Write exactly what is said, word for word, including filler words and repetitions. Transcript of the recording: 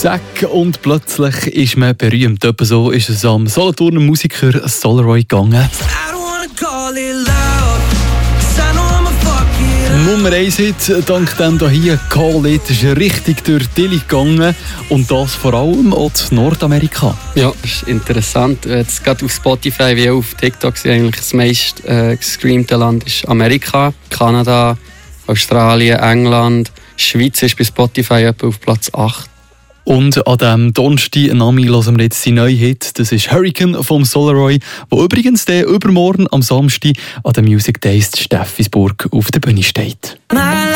Zack, und plötzlich ist man berühmt. Etwa so ist es am Solothurner Musiker Solaroy gegangen. Nummer eins Hit, dank dem hier Call It, ist richtig durch die Dille gegangen. Und das vor allem auch in Nordamerika. Ja, das ist interessant. Jetzt gerade auf Spotify wie auch auf TikTok sind eigentlich das meist äh, gestreamte Land ist Amerika, Kanada, Australien, England. Schweiz ist bei Spotify etwa auf Platz acht. Und an diesem Donnerstag Nami hören wir jetzt seinen neuen Hit. Das ist Hurricane vom Solaroy, der übrigens der übermorgen am Samstag an den Music Days in Steffisburg auf der Bühne steht.